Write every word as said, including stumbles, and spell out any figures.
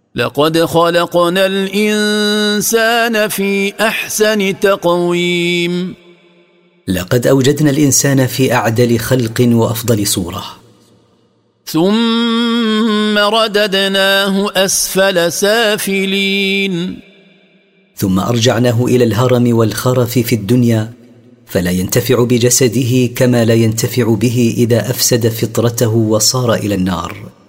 لقد خلقنا الإنسان في أحسن تقويم. لقد أوجدنا الإنسان في أعدل خلق وأفضل صورة. ثم رددناه أسفل سافلين. ثم أرجعناه إلى الهرم والخرف في الدنيا، فلا ينتفع بجسده كما لا ينتفع به إذا أفسد فطرته وصار إلى النار.